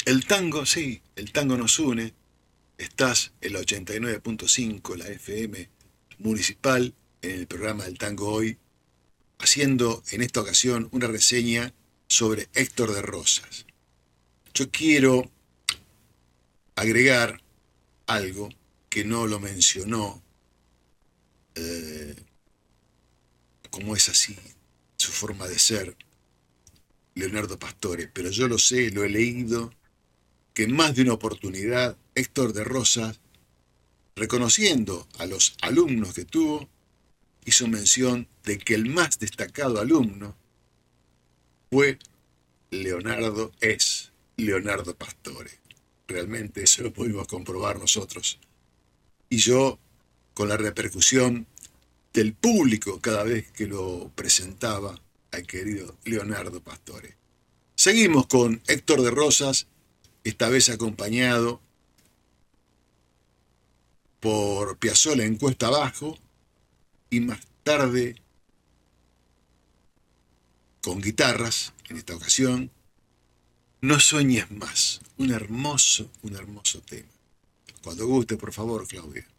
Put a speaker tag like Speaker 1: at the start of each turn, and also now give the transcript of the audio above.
Speaker 1: El tango, sí, el tango nos une. Estás en la 89.5, la FM municipal, en el programa del tango hoy, haciendo en esta ocasión una reseña sobre Héctor de Rosas. Yo quiero agregar algo que no lo mencionó, eh, como es así su forma de ser, Leonardo Pastore, pero yo lo sé, lo he leído, que en más de una oportunidad Héctor de Rosas, reconociendo a los alumnos que tuvo, hizo mención de que el más destacado alumno fue es Leonardo Pastore. Realmente eso lo pudimos comprobar nosotros. Y yo, con la repercusión del público cada vez que lo presentaba al querido Leonardo Pastore. Seguimos con Héctor de Rosas, esta vez acompañado por Piazzolla en Cuesta Abajo y más tarde con guitarras, en esta ocasión, No sueñes más. Un hermoso tema. Cuando guste, por favor, Claudia.